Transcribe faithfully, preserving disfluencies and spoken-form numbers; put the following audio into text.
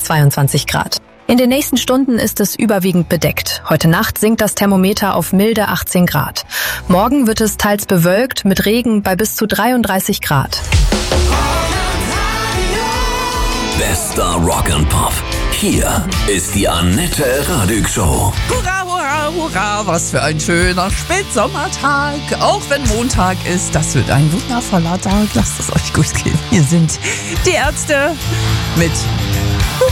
zweiundzwanzig Grad. In den nächsten Stunden ist es überwiegend bedeckt. Heute Nacht sinkt das Thermometer auf milde achtzehn Grad. Morgen wird es teils bewölkt mit Regen bei bis zu dreiunddreißig Grad. Bester Rock and Pop. Hier ist die Annette Radig Show. Hurra, hurra, hurra, was für ein schöner Spätsommertag. Auch wenn Montag ist, das wird ein wundervoller Tag. Lasst es euch gut gehen. Hier sind die Ärzte mit